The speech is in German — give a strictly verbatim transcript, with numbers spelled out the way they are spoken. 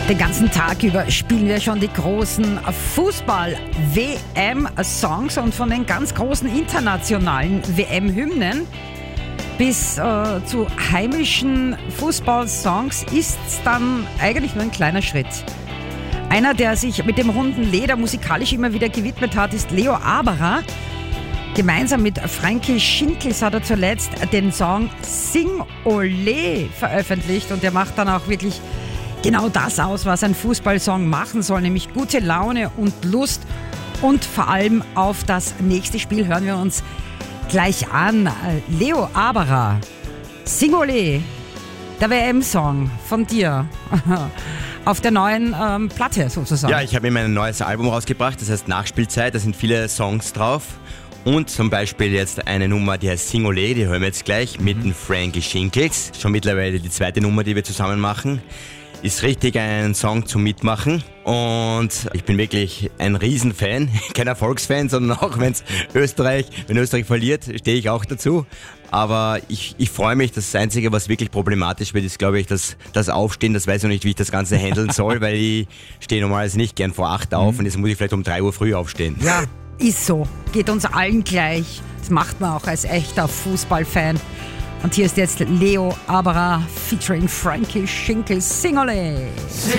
Den ganzen Tag über spielen wir schon die großen Fußball-W M-Songs und von den ganz großen internationalen W M-Hymnen bis äh, zu heimischen Fußballsongs ist dann eigentlich nur ein kleiner Schritt. Einer, der sich mit dem runden Leder musikalisch immer wieder gewidmet hat, ist Leo Aberer. Gemeinsam mit Frankie Schinkels hat er zuletzt den Song Sing Olé veröffentlicht und der macht dann auch wirklich genau das aus, was ein Fußballsong machen soll, nämlich gute Laune und Lust und vor allem auf das nächste Spiel hören wir uns gleich an. Leo Aberer, Sing Olé, der W M-Song von dir auf der neuen ähm, Platte sozusagen. Ja, ich habe eben ein neues Album rausgebracht, das heißt Nachspielzeit, da sind viele Songs drauf. Und zum Beispiel jetzt eine Nummer, die heißt Sing Olé, die hören wir jetzt gleich mit dem Frankie Schinkels. Schon mittlerweile die zweite Nummer, die wir zusammen machen. Ist richtig ein Song zum Mitmachen und ich bin wirklich ein Riesenfan, kein Erfolgsfan, sondern auch wenn's Österreich, wenn Österreich verliert, stehe ich auch dazu. Aber ich, ich freue mich, das Einzige, was wirklich problematisch wird, ist, glaube ich, das, das Aufstehen. Das weiß ich noch nicht, wie ich das Ganze handeln soll, weil ich stehe normalerweise nicht gern vor acht auf und jetzt muss ich vielleicht um drei Uhr früh aufstehen. Ja, ist so. Geht uns allen gleich. Das macht man auch als echter Fußballfan. Und hier ist jetzt Leo Aberer featuring Frankie Schinkels, Sing Olé.